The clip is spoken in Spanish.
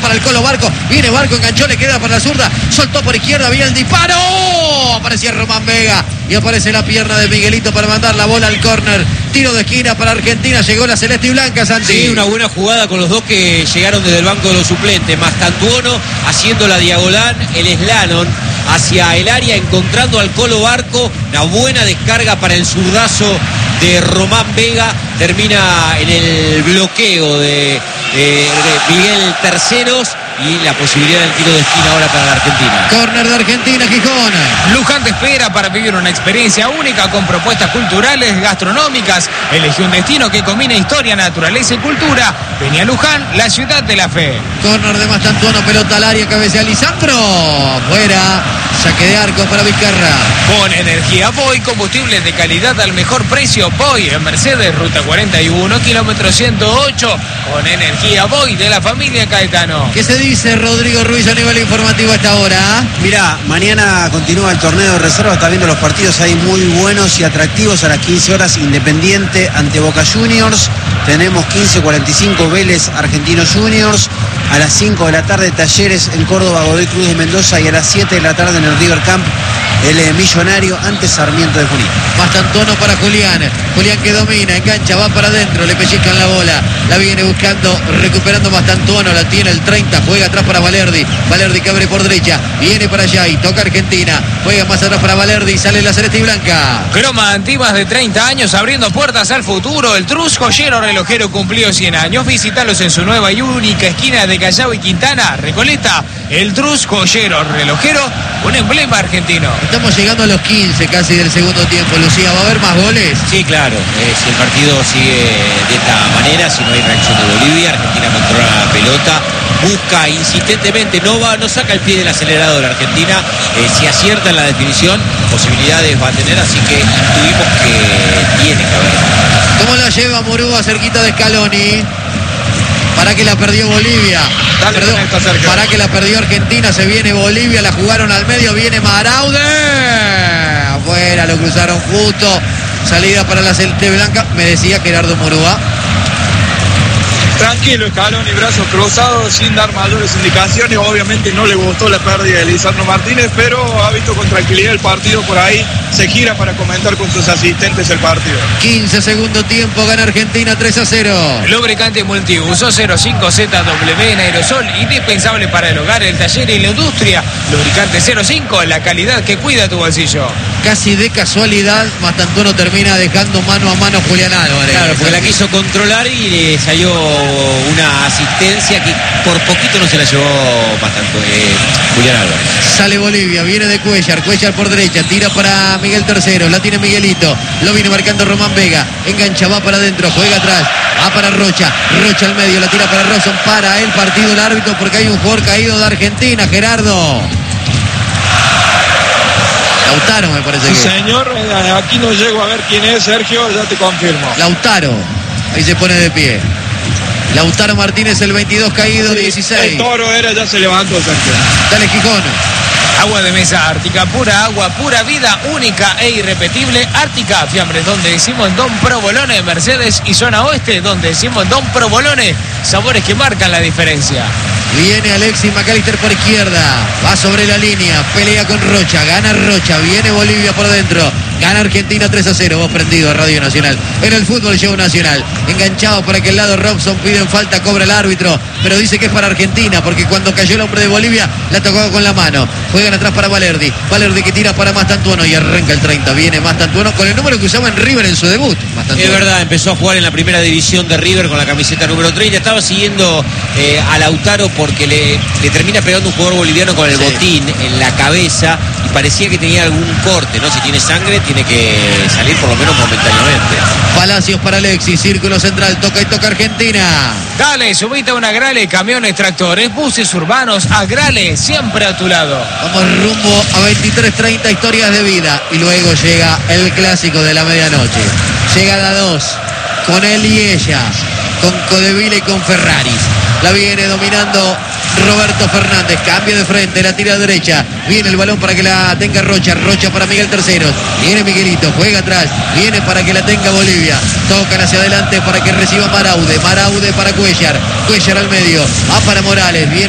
para el Colo Barco. Viene Barco, enganchó, le queda para la zurda. Soltó por izquierda, viene el disparo. Aparecía Román Vega. Y aparece la pierna de Miguelito para mandar la bola al córner. Tiro de esquina para Argentina. Llegó la celeste y blanca, Santi. Sí, una buena jugada con los dos que llegaron desde el banco de los suplentes. Mastantuono haciendo la diagonal, el slalom hacia el área, encontrando al Colo Barco. Una buena descarga para el zurdazo de Román Vega. Termina en el bloqueo de Miguel Terceros. Y la posibilidad del tiro de esquina ahora para la Argentina. Córner de Argentina, Gijón. Luján te espera para vivir una experiencia única con propuestas culturales, gastronómicas. Elegí un destino que combina historia, naturaleza y cultura. Vení a Luján, la ciudad de la fe. Córner de Mastantuono, pelota al área, cabecea Lisandro. Fuera, saque de arco para Vizcarra. Con energía Voy, combustibles de calidad al mejor precio. Voy en Mercedes, ruta 41, kilómetro 108. Con energía Voy de la familia Caetano. ¿Qué se dice, Rodrigo Ruiz, a nivel informativo a esta hora? Mirá, mañana continúa el torneo de reserva, está viendo los partidos ahí muy buenos y atractivos. A las 15 horas Independiente ante Boca Juniors, tenemos 15:45 Vélez Argentinos Juniors, a las 5 de la tarde Talleres en Córdoba, Godoy Cruz de Mendoza, y a las 7 de la tarde en el River Camp el Millonario ante Sarmiento de Junín. Mastantuono para Julián. Julián que domina, engancha, va para adentro, le pellizcan la bola. La viene buscando, recuperando Mastantuono, la tiene el 30, juega atrás para Valerdi. Valerdi que abre por derecha, viene para allá y toca Argentina. Juega más atrás para Valerdi, sale la celeste y blanca. Croma Antiguas de 30 años abriendo puertas al futuro. El Trus Joyero Relojero cumplió 100 años. Visítalos en su nueva y única esquina de Callao y Quintana, Recoleta. El Trus Joyero Relojero, un emblema argentino. Estamos llegando a los 15 casi del segundo tiempo, Lucía. ¿Va a haber más goles? Sí, claro. Si el partido sigue de esta manera, si no hay reacción de Bolivia, Argentina controla la pelota, busca insistentemente, no saca el pie del acelerador. Argentina, si acierta en la definición, posibilidades va a tener, así que intuimos que tiene que haber. ¿Cómo la lleva Murúa cerquita de Scaloni? Para que la perdió Bolivia. Para que la perdió Argentina, se viene Bolivia, la jugaron al medio, viene Maraude. Afuera, lo cruzaron justo. Salida para la celeste blanca, me decía Gerardo Murúa. Tranquilo, Scaloni, brazos cruzados, sin dar mayores indicaciones. Obviamente no le gustó la pérdida de Lisandro Martínez, pero ha visto con tranquilidad el partido por ahí. Se gira para comentar con sus asistentes el partido. 15 segundo tiempo, gana Argentina 3-0. Lubricante multiuso 05ZW en aerosol, indispensable para el hogar, el taller y la industria. Lubricante 05, la calidad que cuida tu bolsillo. Casi de casualidad, Mastantuono termina dejando mano a mano a Julián Álvarez. Claro, porque la quiso controlar y le salió una asistencia que por poquito no se la llevó bastante Julián Álvarez. Sale Bolivia, viene de Cuellar por derecha, tira para Miguel Terceros, la tiene Miguelito, lo viene marcando Román Vega, engancha, va para adentro, juega atrás, va para Rocha al medio, la tira para Rosson, para el partido el árbitro porque hay un jugador caído de Argentina, Gerardo. Lautaro me parece Sí, que. señor, aquí no llego a ver quién es, Sergio, ya te confirmo. Lautaro, ahí se pone de pie. Lautaro Martínez, el 22 caído, 16. El toro era, ya se levantó, Sergio. Dale, Gijón. Agua de mesa Ártica, pura agua, pura vida, única e irrepetible. Ártica, fiambres donde decimos en Don Provolone, Mercedes y zona oeste, donde decimos Don Provolone, sabores que marcan la diferencia. Viene Alexis McAllister por izquierda, va sobre la línea, pelea con Rocha, gana Rocha, viene Bolivia por dentro, gana Argentina 3-0, vos prendido a Radio Nacional, en el fútbol show nacional, enganchado por aquel lado Robson, piden falta, cobra el árbitro, pero dice que es para Argentina, porque cuando cayó el hombre de Bolivia, la tocó con la mano, juegan atrás para Valerdi que tira para Mastantuono y arranca el 30, viene Mastantuono con el número que usaba en River en su debut. Es verdad, empezó a jugar en la primera división de River con la camiseta número 30, estaba siguiendo a Lautaro porque le termina pegando un jugador boliviano con el botín en la cabeza y parecía que tenía algún corte, ¿no? Si tiene sangre tiene que salir por lo menos momentáneamente. Palacios para Alexis, círculo central, toca y toca Argentina. Dale, subite a una Grale, camiones, tractores, buses urbanos, a Grale, siempre a tu lado. Vamos rumbo a 23:30, historias de vida. Y luego llega el clásico de la medianoche. Llega la 2, con él y ella, con Codevila y con Ferraris. La viene dominando Roberto Fernández, cambia de frente, la tira a derecha, viene el balón para que la tenga Rocha para Miguel Terceros, viene Miguelito, juega atrás, viene para que la tenga Bolivia, tocan hacia adelante para que reciba Maraude para Cuellar al medio, va para Morales, viene